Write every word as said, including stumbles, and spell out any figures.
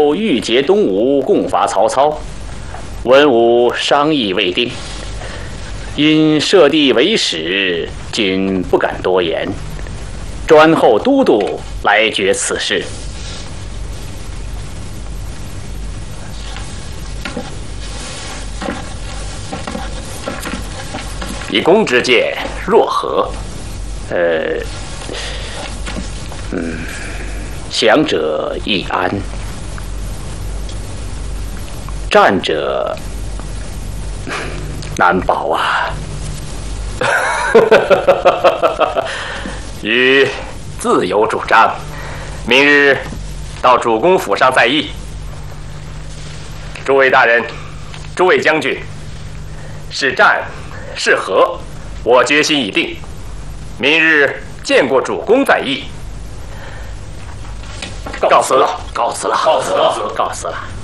有欲结东吴，共伐曹操。文武商议未定，因舍弟为使，今不敢多言，专候都督来决此事。以公之见，若何？呃，嗯，降者易安，战者难保啊。 余自有主张，明日到主公府上再议。诸位大人，诸位将军，是战是和，我决心已定。明日见过主公再议。告辞了， 告辞了， 告辞了， 告辞了。